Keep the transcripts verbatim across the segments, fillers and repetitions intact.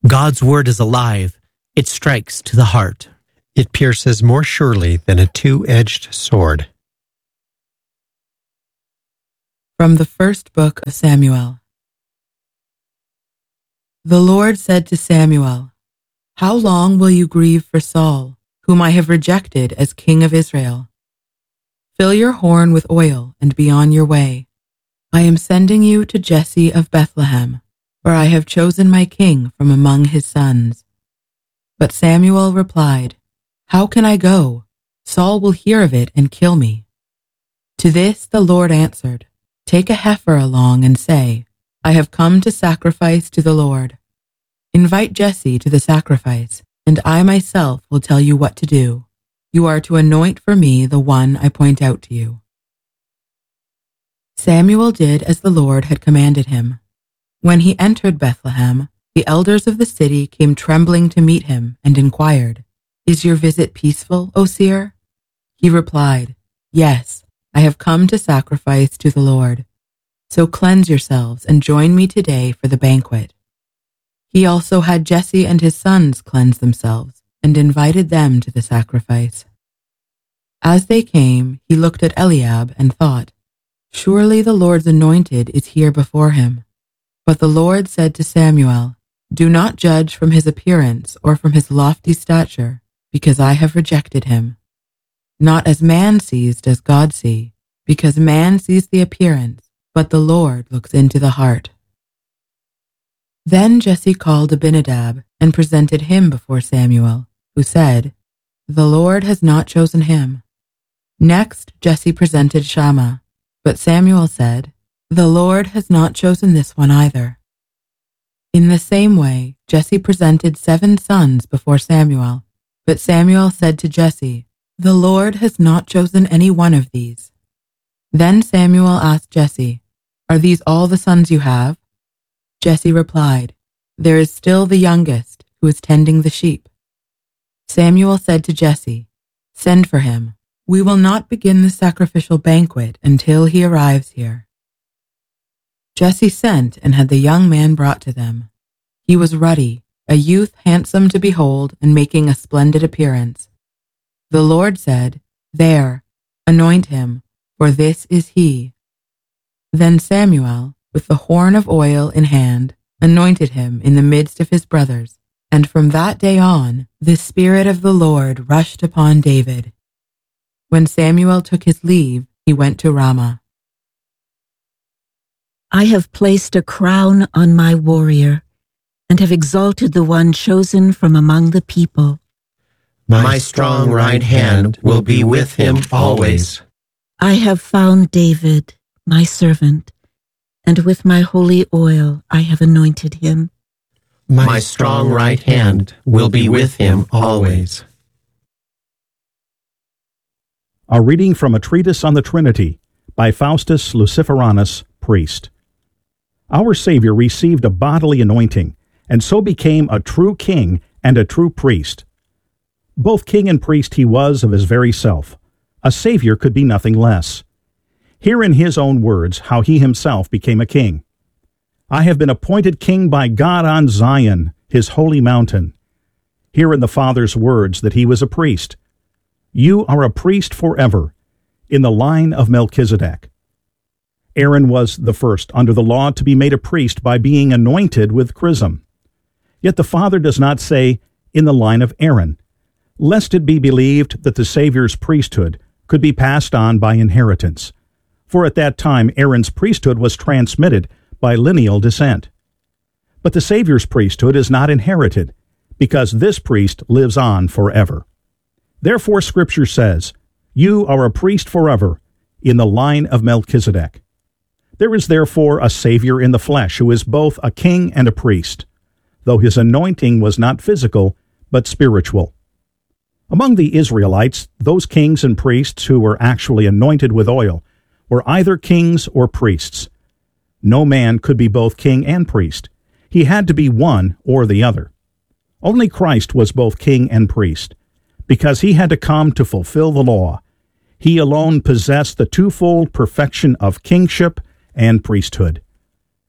God's word is alive. It strikes to the heart. It pierces more surely than a two-edged sword. From the first book of Samuel. The Lord said to Samuel, "How long will you grieve for Saul, whom I have rejected as king of Israel? Fill your horn with oil and be on your way. I am sending you to Jesse of Bethlehem, for I have chosen my king from among his sons." But Samuel replied, "How can I go? Saul will hear of it and kill me." To this the Lord answered, "Take a heifer along and say, 'I have come to sacrifice to the Lord.' Invite Jesse to the sacrifice, and I myself will tell you what to do. You are to anoint for me the one I point out to you." Samuel did as the Lord had commanded him. When he entered Bethlehem, the elders of the city came trembling to meet him and inquired, "Is your visit peaceful, O seer?" He replied, "Yes, I have come to sacrifice to the Lord. So cleanse yourselves and join me today for the banquet." He also had Jesse and his sons cleanse themselves and invited them to the sacrifice. As they came, he looked at Eliab and thought, "Surely the Lord's anointed is here before him." But the Lord said to Samuel, "Do not judge from his appearance or from his lofty stature, because I have rejected him. Not as man sees does God see, because man sees the appearance, but the Lord looks into the heart." Then Jesse called Abinadab and presented him before Samuel, who said, "The Lord has not chosen him." Next Jesse presented Shammah, but Samuel said, "The Lord has not chosen this one either." In the same way, Jesse presented seven sons before Samuel, but Samuel said to Jesse, "The Lord has not chosen any one of these." Then Samuel asked Jesse, "Are these all the sons you have?" Jesse replied, "There is still the youngest, who is tending the sheep." Samuel said to Jesse, "Send for him. We will not begin the sacrificial banquet until he arrives here." Jesse sent and had the young man brought to them. He was ruddy, a youth handsome to behold and making a splendid appearance. The Lord said, "There, anoint him, for this is he." Then Samuel, with the horn of oil in hand, anointed him in the midst of his brothers, and from that day on, the Spirit of the Lord rushed upon David. When Samuel took his leave, he went to Ramah. I have placed a crown on my warrior, and have exalted the one chosen from among the people. My strong right hand will be with him always. I have found David, my servant, and with my holy oil I have anointed him. My strong right hand will be with him always. A reading from a treatise on the Trinity by Faustus Luciferanus, priest. Our Savior received a bodily anointing, and so became a true king and a true priest. Both king and priest he was of his very self. A Savior could be nothing less. Hear in his own words how he himself became a king. "I have been appointed king by God on Zion, his holy mountain." Hear in the Father's words that he was a priest. "You are a priest forever, in the line of Melchizedek." Aaron was the first under the law to be made a priest by being anointed with chrism. Yet the Father does not say, "in the line of Aaron," lest it be believed that the Savior's priesthood could be passed on by inheritance. For at that time Aaron's priesthood was transmitted by lineal descent. But the Savior's priesthood is not inherited, because this priest lives on forever. Therefore Scripture says, "You are a priest forever, in the line of Melchizedek." There is therefore a Savior in the flesh who is both a king and a priest, though his anointing was not physical, but spiritual. Among the Israelites, those kings and priests who were actually anointed with oil were either kings or priests. No man could be both king and priest. He had to be one or the other. Only Christ was both king and priest, because he had to come to fulfill the law. He alone possessed the twofold perfection of kingship and priesthood.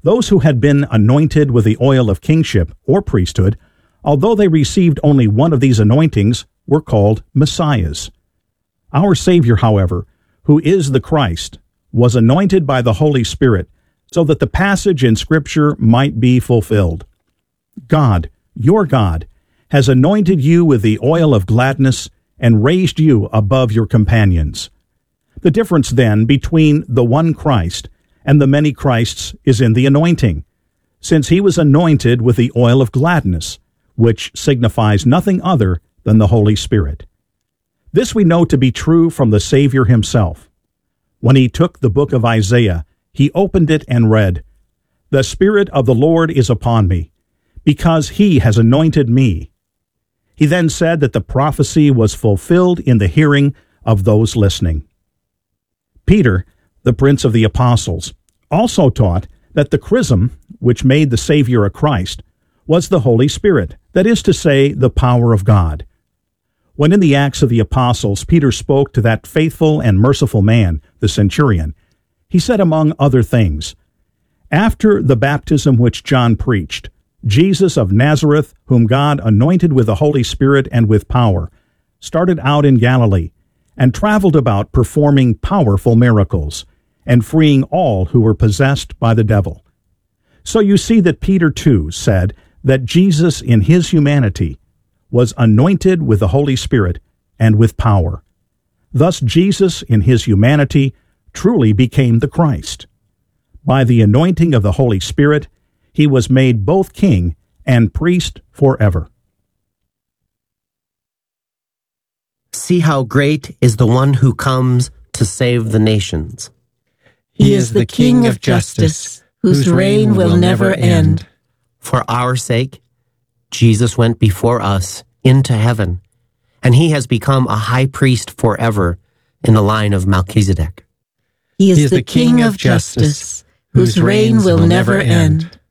Those who had been anointed with the oil of kingship or priesthood, although they received only one of these anointings, were called Messiahs. Our Savior, however, who is the Christ, was anointed by the Holy Spirit so that the passage in Scripture might be fulfilled. God, your God, has anointed you with the oil of gladness and raised you above your companions. The difference, then, between the one Christ and the many Christs is in the anointing, since he was anointed with the oil of gladness, which signifies nothing other than the Holy Spirit. This we know to be true from the Savior himself. When he took the book of Isaiah, he opened it and read, "The Spirit of the Lord is upon me, because he has anointed me." He then said that the prophecy was fulfilled in the hearing of those listening. Peter, the prince of the apostles, also taught that the chrism, which made the Savior a Christ, was the Holy Spirit, that is to say, the power of God. When in the Acts of the Apostles Peter spoke to that faithful and merciful man, the centurion, he said among other things, "After the baptism which John preached, Jesus of Nazareth, whom God anointed with the Holy Spirit and with power, started out in Galilee, and traveled about performing powerful miracles, and freeing all who were possessed by the devil." So you see that Peter too said that Jesus in his humanity was anointed with the Holy Spirit and with power. Thus Jesus in his humanity truly became the Christ. By the anointing of the Holy Spirit, he was made both king and priest forever. See how great is the one who comes to save the nations. He is the King of justice, whose reign will never end. For our sake, Jesus went before us into heaven, and he has become a high priest forever in the line of Melchizedek. He is the King of justice, whose reign will never end.